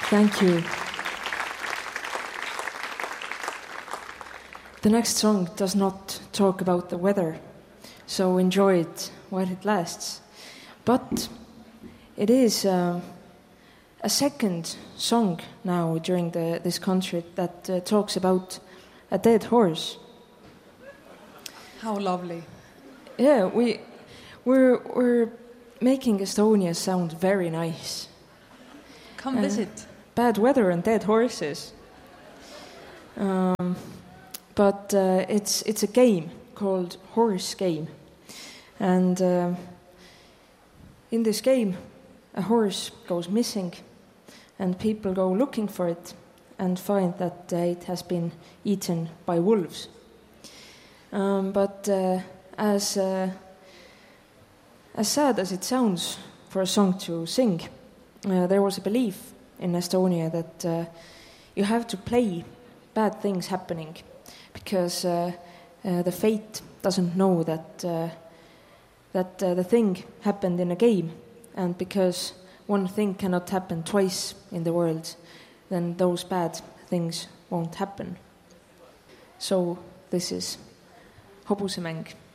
Thank you. The next song does not talk about the weather, so enjoy it while it lasts. But it is a second song now during this concert that talks about a dead horse. How lovely. Yeah, we're making Estonia sound very nice. Come visit. Bad weather and dead horses. But it's a game called Horse Game. And in this game, a horse goes missing, and people go looking for it and find that it has been eaten by wolves. But as sad as it sounds for a song to sing, there was a belief in Estonia that you have to play bad things happening, because the fate doesn't know that the thing happened in a game, and because one thing cannot happen twice in the world, then those bad things won't happen. So this is Hobusemäng.